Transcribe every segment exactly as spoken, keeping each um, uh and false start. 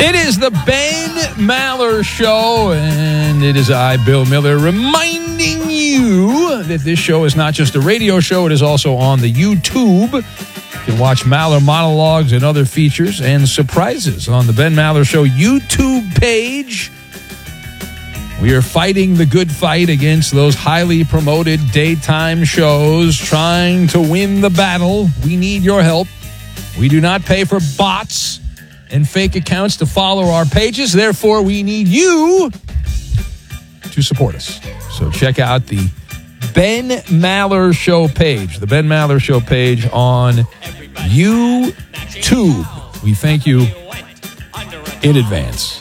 It is the Ben Maller Show, and it is I, Bill Miller, reminding you that this show is not just a radio show. It is also on the YouTube. You can watch Maller monologues and other features and surprises on the Ben Maller Show YouTube page. We are fighting the good fight against those highly promoted daytime shows, trying to win the battle. We need your help. We do not pay for bots and fake accounts to follow our pages. Therefore, we need you to support us. So check out the Ben Maller Show page, the Ben Maller Show page on YouTube. We thank you in advance.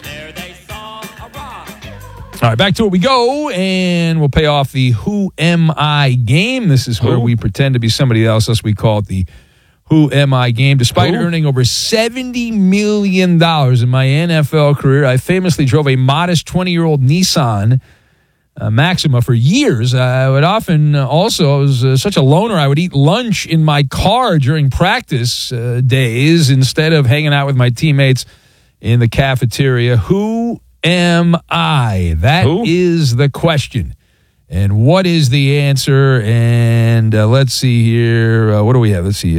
All right, back to it we go, and we'll pay off the Who Am I game. This is where Who? we pretend to be somebody else, thus we call it the Who Am I game. Despite Who? earning over seventy million dollars in my N F L career, I famously drove a modest twenty-year-old Nissan uh, Maxima for years. I would often uh, also, I was uh, such a loner, I would eat lunch in my car during practice uh, days instead of hanging out with my teammates in the cafeteria. Who am I? That Who? is the question. And what is the answer? And uh, let's see here. Uh, what do we have? Let's see.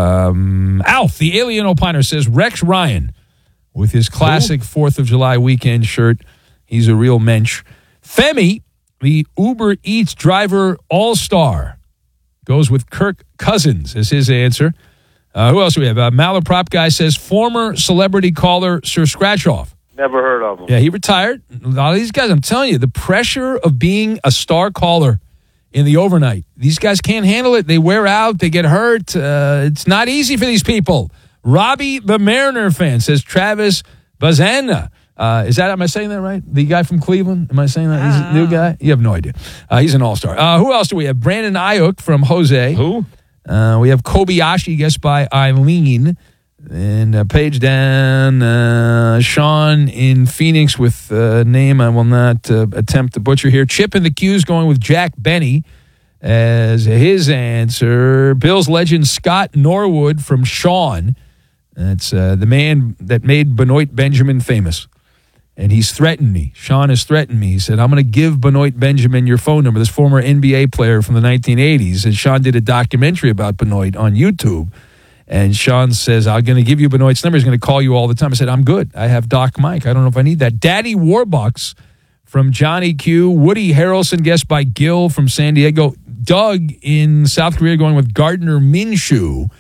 Um, Alf, the alien opiner, says Rex Ryan with his classic Who? fourth of July weekend shirt. He's a real mensch. Femi, the Uber Eats driver all-star, goes with Kirk Cousins as his answer. Uh, who else do we have? Uh, Malaprop guy says former celebrity caller Sir Scratchoff. Never heard of him. Yeah, he retired. A lot of these guys, I'm telling you, the pressure of being a star caller in the overnight. These guys can't handle it. They wear out. They get hurt. Uh, it's not easy for these people. Robbie, the Mariner fan, says Travis Bazana. Uh, is that, am I saying that right? The guy from Cleveland? Am I saying that? He's a new guy? You have no idea. Uh, he's an all-star. Uh, who else do we have? Brandon Ayuk from Jose. Who? Uh, we have Kobayashi, guessed by Eileen. And uh, page down, uh, Sean in Phoenix with a uh, name I will not uh, attempt to butcher here. Chip in the Q's going with Jack Benny as his answer. Bills legend Scott Norwood from Sean. That's uh, the man that made Benoit Benjamin famous. And he's threatened me. Sean has threatened me. He said, I'm going to give Benoit Benjamin your phone number, this former N B A player from the nineteen eighties. And Sean did a documentary about Benoit on YouTube. And Sean says, I'm going to give you Benoit's number. He's going to call you all the time. I said, I'm good. I have Doc Mike. I don't know if I need that. Daddy Warbucks from Johnny Q. Woody Harrelson, guessed by Gil from San Diego. Doug in South Korea going with Gardner Minshew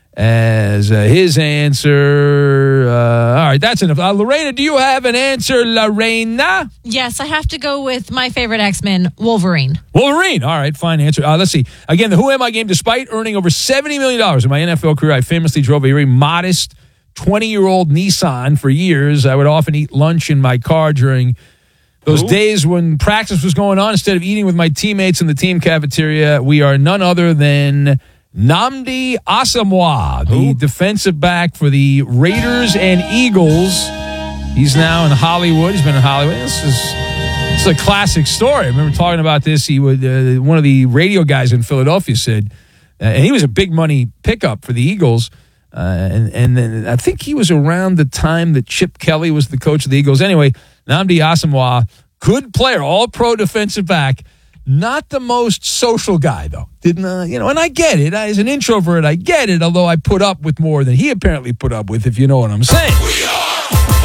as uh, his answer. Uh, all right, that's enough. Uh, Lorena, do you have an answer, Lorena? Yes, I have to go with my favorite X-Men, Wolverine. Wolverine. All right, fine answer. Uh, let's see. Again, the Who Am I game. Despite earning over seventy million dollars in my N F L career, I famously drove a very modest twenty-year-old Nissan for years. I would often eat lunch in my car during those Who? days when practice was going on. Instead of eating with my teammates in the team cafeteria, we are none other than Nnamdi Asomugha, the Who? defensive back for the Raiders and Eagles. He's now in Hollywood. He's been in Hollywood. This is, this is a classic story. I remember talking about this. He would uh, one of the radio guys in Philadelphia said, uh, and he was a big money pickup for the Eagles. Uh, and and then I think he was around the time that Chip Kelly was the coach of the Eagles. Anyway, Nnamdi Asomugha, good player, all-pro defensive back. Not the most social guy, though. Didn't, uh, you know, and I get it. As an introvert, I get it, although I put up with more than he apparently put up with, if you know what I'm saying. We are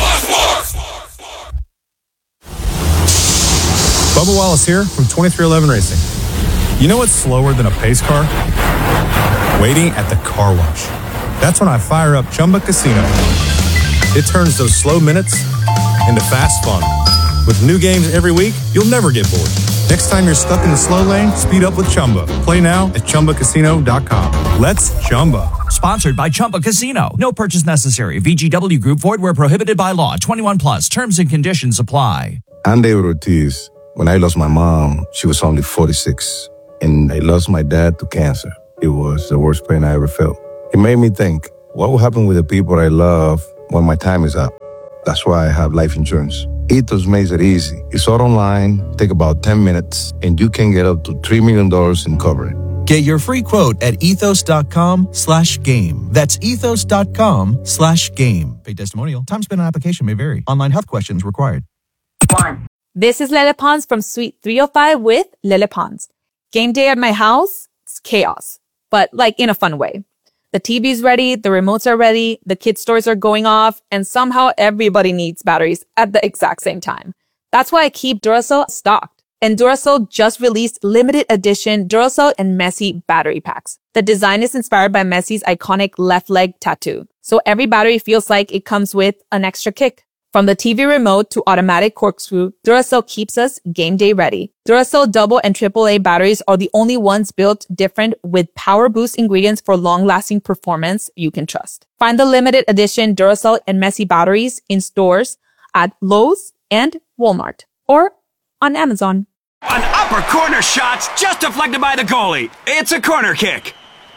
Bubba Wallace here from twenty-three eleven Racing. You know what's slower than a pace car? Waiting at the car wash. That's when I fire up Chumba Casino. It turns those slow minutes into fast fun. With new games every week, you'll never get bored. Next time you're stuck in the slow lane, speed up with Chumba. Play now at Chumba Casino dot com. Let's Chumba. Sponsored by Chumba Casino. No purchase necessary. V G W Group. Void where prohibited by law. twenty-one plus. Terms and conditions apply. I'm David Ortiz. When I lost my mom, she was only forty-six. And I lost my dad to cancer. It was the worst pain I ever felt. It made me think, what will happen with the people I love when my time is up? That's why I have life insurance. Ethos makes it easy. It's all online, take about ten minutes, and you can get up to three million dollars in coverage. Get your free quote at ethos.com slash game. That's ethos.com slash game. Paid testimonial. Time spent on application may vary. Online health questions required. One. This is Lele Pons from Suite three oh five with Lele Pons. Game day at my house, it's chaos, but like in a fun way. The T V's ready, the remotes are ready, the kids' stores are going off, and somehow everybody needs batteries at the exact same time. That's why I keep Duracell stocked. And Duracell just released limited edition Duracell and Messi battery packs. The design is inspired by Messi's iconic left leg tattoo. So every battery feels like it comes with an extra kick. From the T V remote to automatic corkscrew, Duracell keeps us game day ready. Duracell double and triple A batteries are the only ones built different with power boost ingredients for long-lasting performance you can trust. Find the limited edition Duracell and Messi batteries in stores at Lowe's and Walmart or on Amazon. An upper corner shot's just deflected by the goalie. It's a corner kick.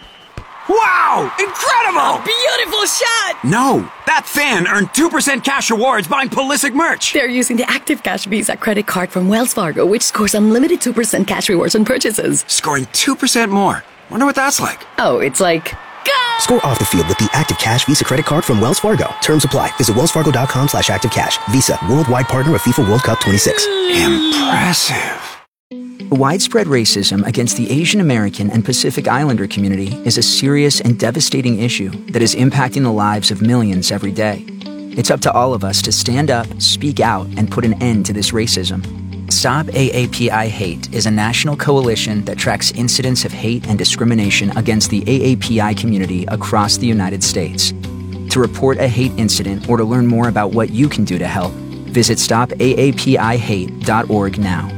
Wow! Incredible! A beautiful shot! No, that fan earned two percent cash rewards buying Pulisic merch. They're using the Active Cash Visa credit card from Wells Fargo, which scores unlimited two percent cash rewards on purchases. Scoring two percent more. Wonder what that's like. Oh, it's like... Go! Score off the field with the Active Cash Visa credit card from Wells Fargo. Terms apply. Visit wellsfargo.com slash activecash. Visa, worldwide partner of FIFA World Cup twenty-six. Impressive. Widespread racism against the Asian American and Pacific Islander community is a serious and devastating issue that is impacting the lives of millions every day. It's up to all of us to stand up, speak out, and put an end to this racism. Stop A A P I Hate is a national coalition that tracks incidents of hate and discrimination against the A A P I community across the United States. To report a hate incident or to learn more about what you can do to help, visit stop A A P I hate dot org now.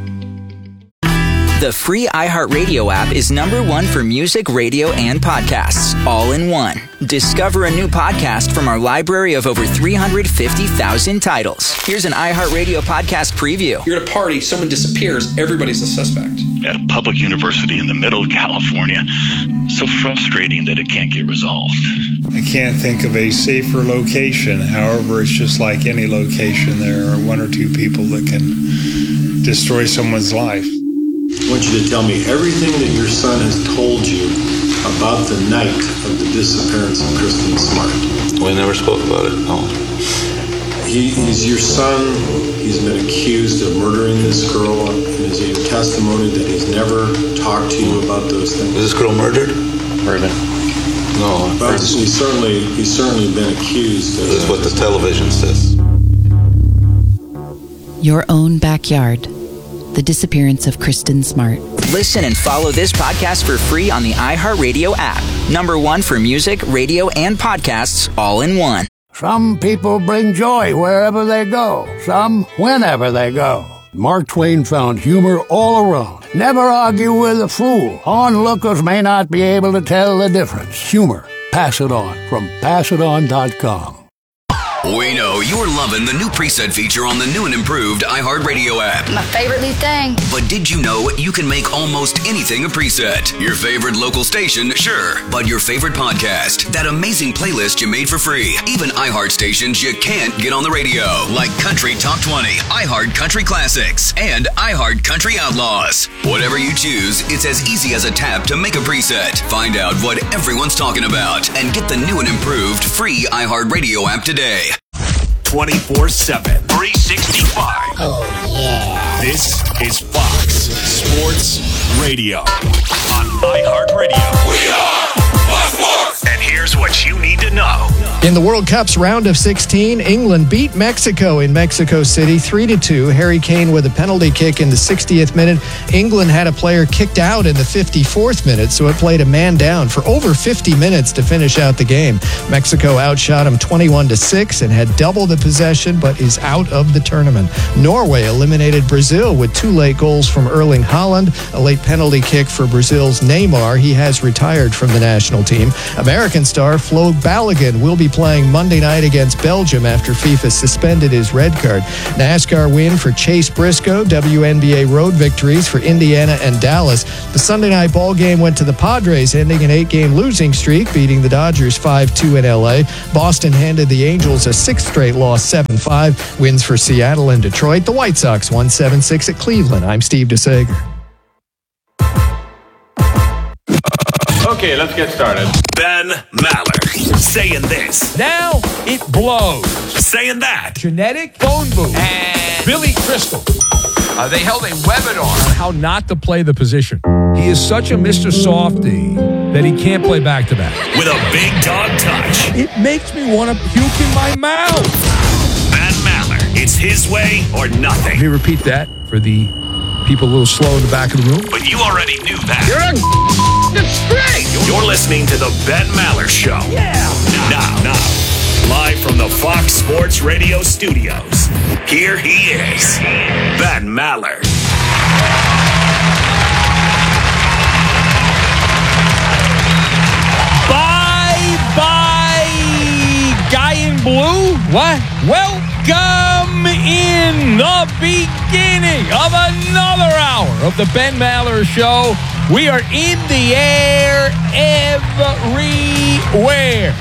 The free iHeartRadio app is number one for music, radio, and podcasts, all in one. Discover a new podcast from our library of over three hundred fifty thousand titles. Here's an iHeartRadio podcast preview. You're at a party, someone disappears, everybody's a suspect. At a public university in the middle of California. So frustrating that it can't get resolved. I can't think of a safer location. However, it's just like any location. There are one or two people that can destroy someone's life. I want you to tell me everything that your son has told you about the night of the disappearance of Kristen Smart. We never spoke about it, no. He, he's your son. He's been accused of murdering this girl. And is it your testimony that he's never talked to you about those things? Was this girl murdered? Murdered. No. But he's certainly, he's certainly been accused. Of this is what the television says. Your own backyard. The disappearance of Kristen Smart. Listen and follow this podcast for free on the iHeartRadio app. Number one for music, radio, and podcasts, all in one. Some people bring joy wherever they go. Some whenever they go. Mark Twain found humor all around. Never argue with a fool. Onlookers may not be able to tell the difference. Humor. Pass it on from pass it on dot com. We know you're loving the new preset feature on the new and improved iHeartRadio app. My favorite new thing. But did you know you can make almost anything a preset? Your favorite local station, sure. But your favorite podcast, that amazing playlist you made for free. Even iHeart stations you can't get on the radio, like Country Top twenty, iHeart Country Classics, and iHeart Country Outlaws. Whatever you choose, it's as easy as a tap to make a preset. Find out what everyone's talking about and get the new and improved free iHeartRadio app today. twenty-four seven, three sixty-five. Oh, yeah. This is Fox Sports Radio on iHeartRadio. We are Fox Sports. And here's what you need to know. In the World Cup's round of sixteen, England beat Mexico in Mexico City three to two. Harry Kane with a penalty kick in the sixtieth minute. England had a player kicked out in the fifty-fourth minute, so it played a man down for over fifty minutes to finish out the game. Mexico outshot them twenty-one to six and had double the possession, but is out of the tournament. Norway eliminated Brazil with two late goals from Erling Haaland, a late penalty kick for Brazil's Neymar. He has retired from the national team. American star Flo Balogun will be playing Monday night against Belgium after FIFA suspended his red card. NASCAR win for Chase Briscoe. W N B A road victories for Indiana and Dallas. The Sunday night ball game went to the Padres, ending an eight-game losing streak, beating the Dodgers five two in L A. Boston handed the Angels a sixth straight loss, seven five. Wins for Seattle and Detroit. The White Sox won seven six at Cleveland. I'm Steve DeSager. Okay, let's get started. Ben Maller saying this. Now it blows. Saying that. Genetic phone booth. And Billy Crystal. Uh, they held a webinar on how not to play the position. He is such a Mister Softy that he can't play back-to-back. With a big dog touch. It makes me want to puke in my mouth. Ben Maller. It's his way or nothing. Let me repeat that for the people a little slow in the back of the room. But you already knew that. You're a disgrace. You're listening to the Ben Maller Show. Yeah. Now, now, live from the Fox Sports Radio studios, here he is, Ben Maller. Bye-bye, guy in blue. What? Welcome in the beginning of another hour of the Ben Maller Show. We are in the air everywhere.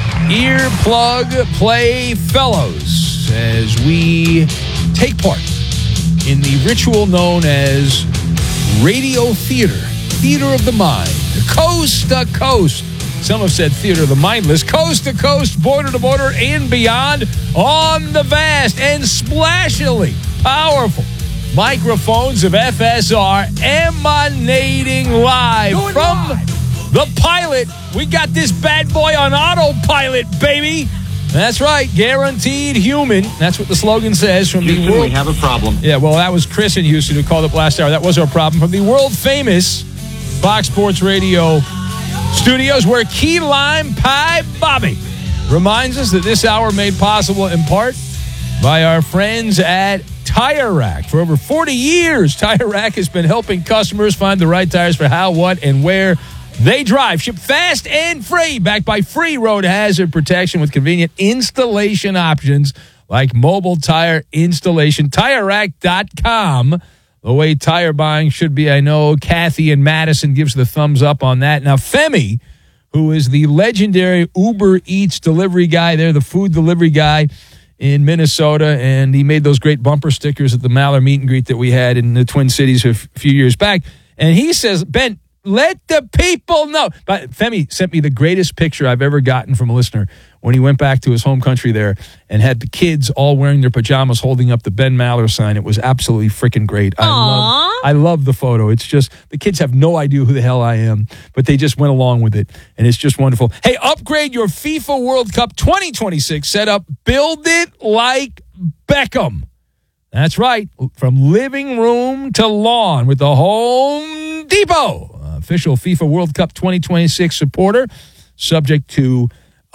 Earplug play fellows as we take part in the ritual known as radio theater, theater of the mind, coast to coast. Some have said theater of the mindless, coast to coast, border to border, and beyond on the vast and splashily powerful microphones of F S R emanating live Going from live. the pilot. We got this bad boy on autopilot, baby. That's right, guaranteed human. That's what the slogan says from Houston, the world. we have a problem. Yeah, well, that was Chris in Houston who called up last hour. That was our problem. From the world famous Fox Sports Radio studios, where Key Lime Pie Bobby reminds us that this hour made possible in part by our friends at Tire Rack. For over forty years, Tire Rack has been helping customers find the right tires for how, what, and where they drive. Shipped fast and free, backed by free road hazard protection with convenient installation options like mobile tire installation. Tire Rack dot com. The way tire buying should be, I know. Kathy and Madison gives the thumbs up on that. Now, Femi, who is the legendary Uber Eats delivery guy there, the food delivery guy in Minnesota, and he made those great bumper stickers at the Maller meet and greet that we had in the Twin Cities a f- few years back. And he says, Ben, let the people know. But Femi sent me the greatest picture I've ever gotten from a listener when he went back to his home country there and had the kids all wearing their pajamas holding up the Ben Maller sign. It was absolutely freaking great. I love, I love the photo. It's just, the kids have no idea who the hell I am, but they just went along with it, and it's just wonderful. Hey, upgrade your FIFA World Cup twenty twenty-six setup. Build it like Beckham. That's right. From living room to lawn with the Home Depot. Official FIFA World Cup twenty twenty-six supporter, subject to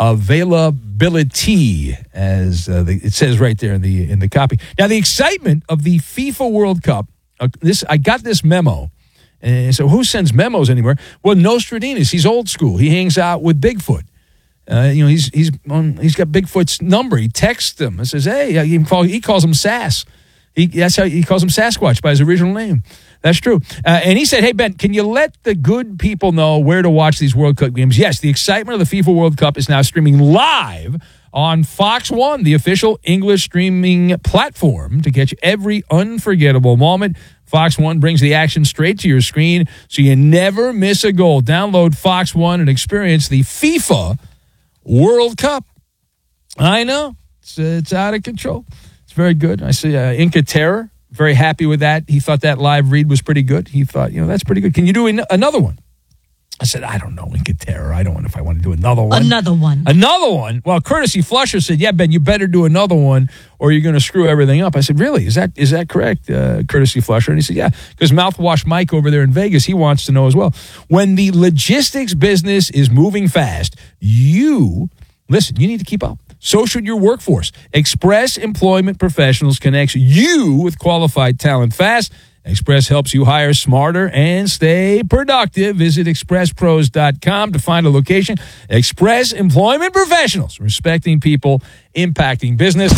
availability, as uh, the, it says right there in the in the copy. Now, the excitement of the FIFA World Cup. Uh, this I got this memo, and so who sends memos anymore? Well, Nostradamus. He's old school. He hangs out with Bigfoot. Uh, you know, he's he's on, he's got Bigfoot's number. He texts him and says, "Hey," he, call, he calls him Sass. He, that's how he calls him Sasquatch by his original name. That's true. Uh, and he said, hey, Ben, can you let the good people know where to watch these World Cup games? Yes, the excitement of the FIFA World Cup is now streaming live on Fox One, the official English streaming platform, to catch every unforgettable moment. Fox One brings the action straight to your screen so you never miss a goal. Download Fox One and experience the FIFA World Cup. I know. It's, uh, it's out of control. It's very good. I see uh, Inca Terror. Very happy with that. He thought that live read was pretty good. He thought, you know, that's pretty good. Can you do an- another one? I said, I don't know, Inca Terror. I don't know if I want to do another one. Another one. Another one? Well, Courtesy Flusher said, yeah, Ben, you better do another one or you're going to screw everything up. I said, really? Is that is that correct, uh, Courtesy Flusher? And he said, yeah, because Mouthwash Mike over there in Vegas, he wants to know as well. When the logistics business is moving fast, you, listen, you need to keep up. So should your workforce. Express Employment Professionals connects you with qualified talent fast. Express helps you hire smarter and stay productive. Visit express pros dot com to find a location. Express Employment Professionals, respecting people, impacting business.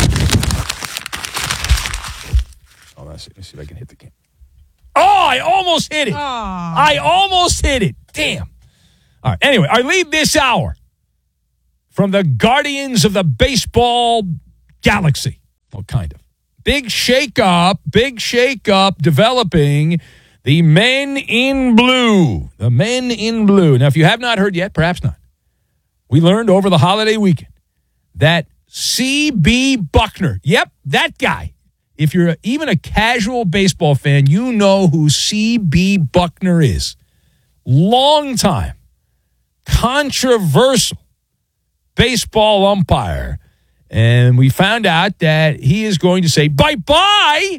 Oh, let's see, let's see if I can hit the game. Oh, I almost hit it. Aww. I almost hit it. Damn. All right. Anyway, I leave this hour from the Guardians of the Baseball Galaxy. Well, kind of. Big shakeup, big shakeup developing The men in blue. The men in blue. Now, if you have not heard yet, perhaps not. We learned over the holiday weekend that C B. Buckner, yep, that guy. If you're even a casual baseball fan, you know who C B. Buckner is. Long time, controversial baseball umpire. And we found out that he is going to say bye-bye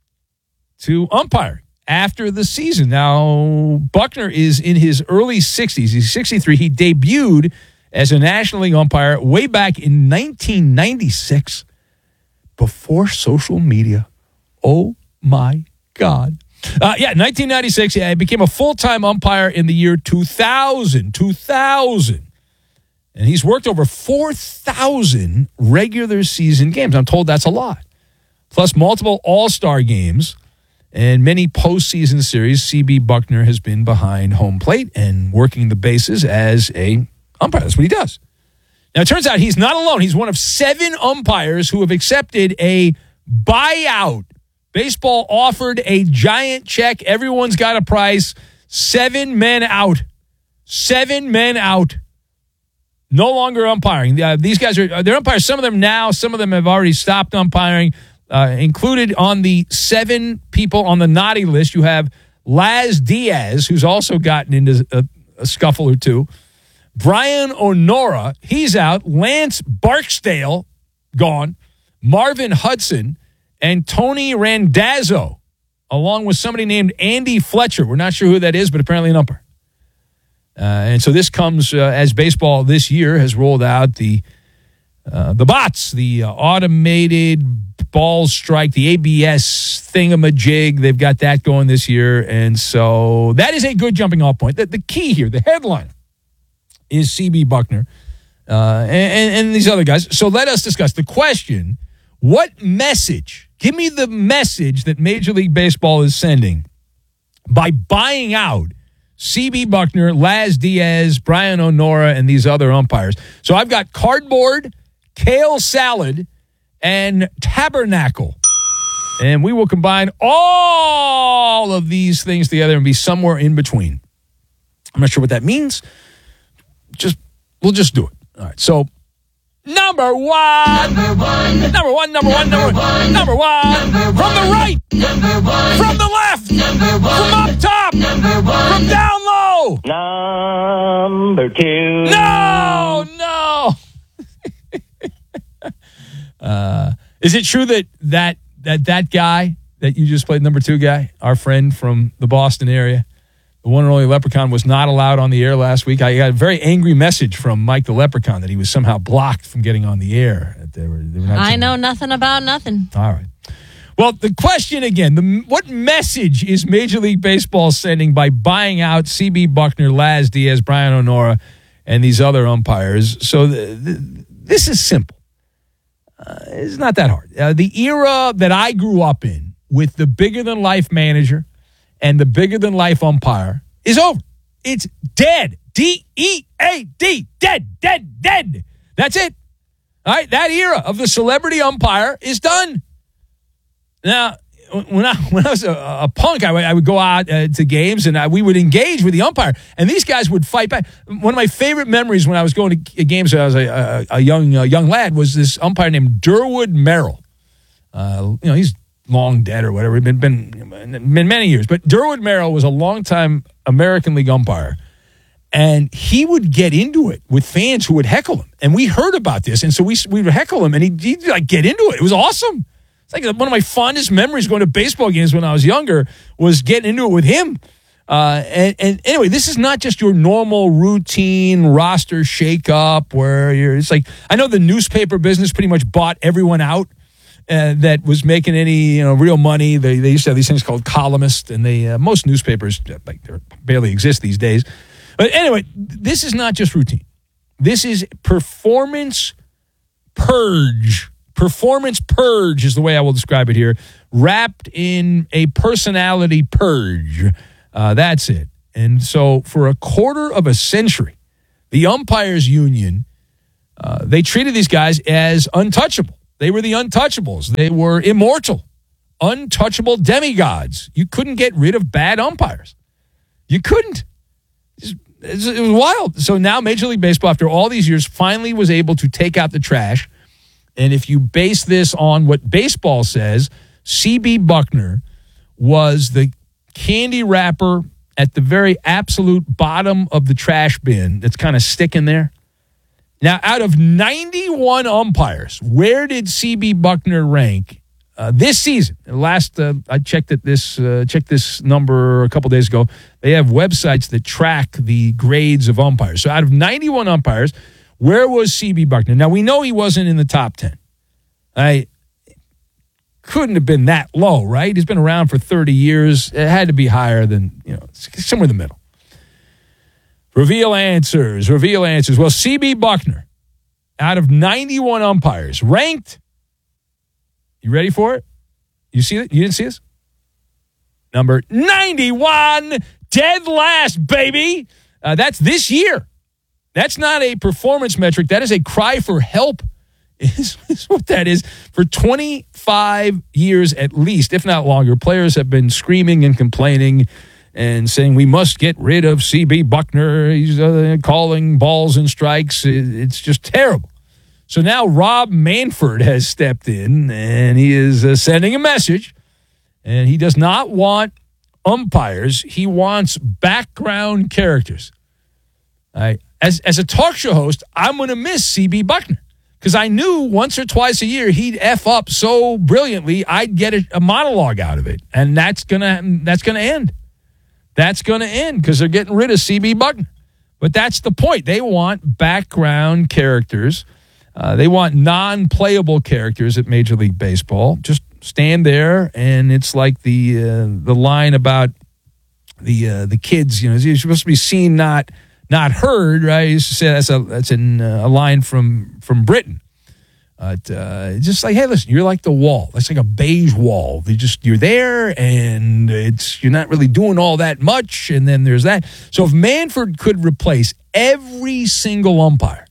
to umpiring after the season. Now, Buckner is in his early sixties. He's sixty-three. He debuted as a National League umpire way back in nineteen ninety-six, before social media. Oh, my God. Uh, yeah, nineteen ninety-six, he became a full-time umpire in the year two thousand. two thousand. And he's worked over four thousand regular season games. I'm told that's a lot. Plus multiple all-star games and many postseason series. C B. Buckner has been behind home plate and working the bases as a umpire. That's what he does. Now, it turns out he's not alone. He's one of seven umpires who have accepted a buyout. Baseball offered a giant check. Everyone's got a price. Seven men out. Seven men out. No longer umpiring. Uh, these guys are, they're umpires. Some of them now, some of them have already stopped umpiring. Uh, included on the seven people on the naughty list, you have Laz Diaz, who's also gotten into a, a scuffle or two. Brian O'Nora, he's out. Lance Barksdale, gone. Marvin Hudson and Tony Randazzo, along with somebody named Andy Fletcher. We're not sure who that is, but apparently an umpire. Uh, and so this comes uh, as baseball this year has rolled out the uh, the bots, the uh, automated ball strike, the A B S thingamajig. They've got that going this year. And so that is a good jumping off point. The, the key here, the headline, is C B. Buckner uh, and, and these other guys. So let us discuss the question, what message, give me the message that Major League Baseball is sending by buying out C B. Buckner, Laz Diaz, Brian O'Nora, and these other umpires. So I've got cardboard, kale salad, and tabernacle. And we will combine all of these things together and be somewhere in between. I'm not sure what that means. Just we'll just do it. All right. So number one, number one, number one, number one, number one, number one, from the right, from the left, from up top, from down low. Number two. No, no. uh, is it true that that that that guy that you just played, number two guy, our friend from the Boston area, the one and only Leprechaun, was not allowed on the air last week? I got a very angry message from Mike the Leprechaun that he was somehow blocked from getting on the air. They were, they were not I know nothing about nothing. All right. Well, the question again, the, what message is Major League Baseball sending by buying out C B. Buckner, Laz Diaz, Brian O'Nora, and these other umpires? So the, the, this is simple. Uh, it's not that hard. Uh, the era that I grew up in with the bigger-than-life manager and the bigger-than-life umpire is over. It's dead. D E A D. Dead, dead, dead. That's it. All right, that era of the celebrity umpire is done. Now, when I when I was a, a punk, I would, I would go out uh, to games and I, we would engage with the umpire, and these guys would fight back. One of my favorite memories when I was going to games when I was a, a, a young a young lad was this umpire named Durwood Merrill. Uh, you know, he's long dead or whatever. It's been, been been many years, but Durwood Merrill was a longtime American League umpire. And he would get into it with fans who would heckle him. And we heard about this. And so we, we would heckle him, and he'd, he'd like get into it. It was awesome. It's like one of my fondest memories going to baseball games when I was younger was getting into it with him. Uh, and, and anyway, this is not just your normal routine roster shakeup where you're, it's like, I know the newspaper business pretty much bought everyone out uh, that was making any, you know, real money. They, they used to have these things called columnists, and they, uh, most newspapers, like, they barely exist these days. But anyway, this is not just routine. This is performance purge. Performance purge is the way I will describe it here. Wrapped in a personality purge. Uh, that's it. And so for a quarter of a century, the umpires union, uh, they treated these guys as untouchable. They were the untouchables. They were immortal. untouchable demigods. You couldn't get rid of bad umpires. You couldn't. It was wild. So now Major League Baseball, after all these years, finally was able to take out the trash. And if you base this on what baseball says, C B Buckner was the candy wrapper at the very absolute bottom of the trash bin that's kind of sticking there. Now, out of ninety-one umpires, where did C B Buckner rank uh, this season? Last uh, I checked it this uh, checked this number a couple days ago. They have websites that track the grades of umpires. So out of ninety-one umpires, where was C B Buckner? Now, we know he wasn't in the top ten. I couldn't have been that low, right? He's been around for thirty years. It had to be higher than, you know, somewhere in the middle. Reveal answers. Reveal answers. Well, C B Buckner, out of ninety-one umpires, ranked. You ready for it? You see it? You didn't see this? Number ninety-one, dead last, baby. Uh, that's this year. That's not a performance metric. That is a cry for help. Is, is what that is. For twenty-five years at least, if not longer, players have been screaming and complaining and saying we must get rid of C B Buckner. He's uh, calling balls and strikes. It, it's just terrible. So now Rob Manfred has stepped in, and he is uh, sending a message, and he does not want umpires. He wants background characters. All right. As, as a talk show host, I'm going to miss C B Buckner. Because I knew once or twice a year he'd F up so brilliantly, I'd get a, a monologue out of it. And that's going to that's gonna end. That's going to end because they're getting rid of C B Buckner. But that's the point. They want background characters. Uh, they want non-playable characters at Major League Baseball. Just stand there, and it's like the uh, the line about the uh, the kids. You know, you're supposed to be seen, not... Not heard, right? I used to say that's a that's in uh, a line from from Britain. Uh, uh, just like, hey, listen, you're like the wall. That's like a beige wall. You just you're there, and it's you're not really doing all that much. And then there's that. So if Manfred could replace every single umpire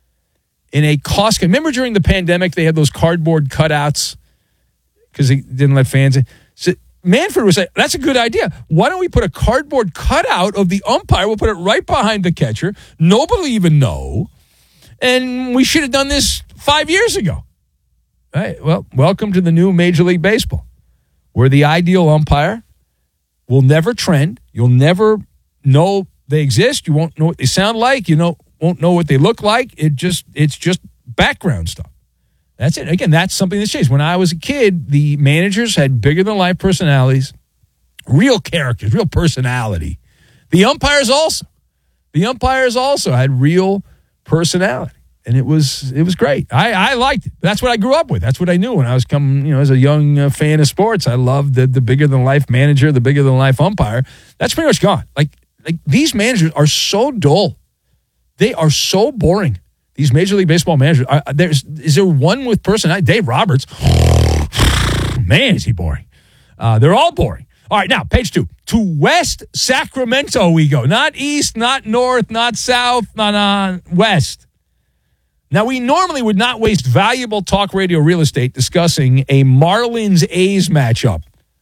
in a cost, remember during the pandemic they had those cardboard cutouts because they didn't let fans in. So Manfred was like, that's a good idea. Why don't we put a cardboard cutout of the umpire? We'll put it right behind the catcher. Nobody will even know. And we should have done this five years ago. All right. Well, welcome to the new Major League Baseball, where the ideal umpire will never trend. You'll never know they exist. You won't know what they sound like. You know, won't know what they look like. It just it's just background stuff. That's it. Again, that's something that's changed. When I was a kid, the managers had bigger-than-life personalities, real characters, real personality. The umpires also. The umpires also had real personality, and it was it was great. I, I liked it. That's what I grew up with. That's what I knew when I was coming, you know, as a young uh, fan of sports. I loved the, the bigger-than-life manager, the bigger-than-life umpire. That's pretty much gone. Like, like these managers are so dull. They are so boring. These Major League Baseball managers, are, there's is there one with personality? Dave Roberts, man, is he boring. Uh, they're all boring. All right, now, page two. To West Sacramento we go. Not east, not north, not south, not on west. Now, we normally would not waste valuable talk radio real estate discussing a Marlins-A's matchup.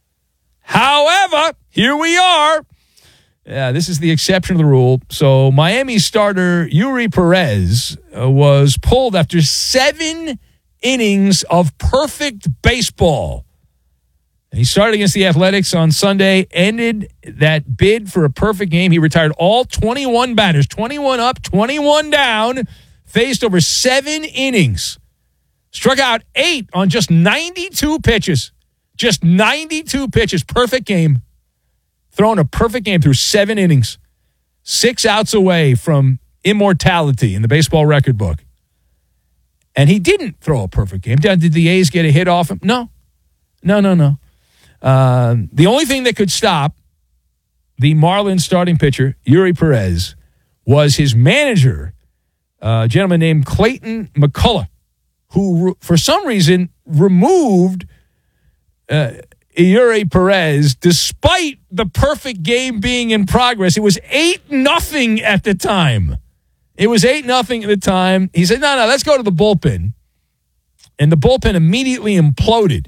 However, here we are. Yeah, this is the exception to the rule. So Miami starter Yuri Perez uh, was pulled after seven innings of perfect baseball. And he started against the Athletics on Sunday, ended that bid for a perfect game. He retired all twenty-one batters, twenty-one up, twenty-one down, faced over seven innings, struck out eight on just ninety-two pitches. Just ninety-two pitches, perfect game. Thrown a perfect game through seven innings, six outs away from immortality in the baseball record book. And he didn't throw a perfect game. Did the A's get a hit off him? No. No, no, no. Uh, the only thing that could stop the Marlins starting pitcher, Yuri Perez, was his manager, a gentleman named Clayton McCullough, who, for some reason, removed uh, Yuri Perez, despite the perfect game being in progress. It was eight nothing at the time. It was eight nothing at the time. He said, no, no, let's go to the bullpen. And the bullpen immediately imploded.